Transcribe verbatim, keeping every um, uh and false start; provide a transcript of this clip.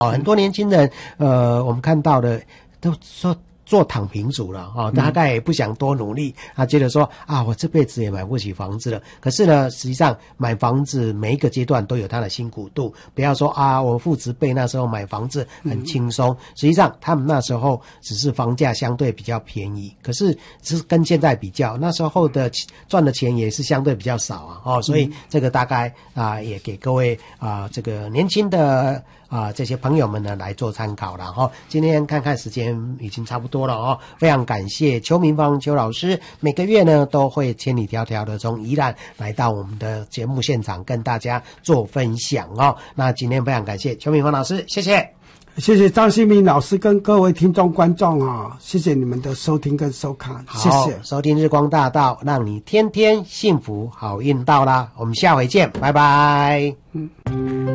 哦，很多年轻人，呃，我们看到的都说做躺平族了哦，大概也不想多努力，他觉得说啊，我这辈子也买不起房子了。可是呢，实际上买房子每一个阶段都有它的辛苦度，不要说啊，我父执辈那时候买房子很轻松，实际上他们那时候只是房价相对比较便宜，可是只是跟现在比较，那时候的赚的钱也是相对比较少啊哦，所以这个大概啊也给各位啊这个年轻的。啊，这些朋友们呢来做参考了哈。今天看看时间已经差不多了哦，非常感谢邱明芳邱老师，每个月呢都会千里迢迢的从宜兰来到我们的节目现场跟大家做分享哦。那今天非常感谢邱明芳老师，谢谢。 谢谢张新民老师跟各位听众观众啊，谢谢你们的收听跟收看，谢谢。 收听日光大道，让你天天幸福好运到啦。我们下回见，拜拜。嗯。